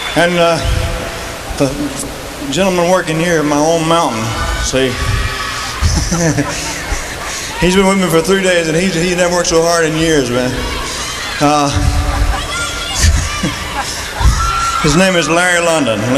And the gentleman working here at my own mountain, see, he's been with me for 3 days, and he never worked so hard in years, man. His name is Larry London.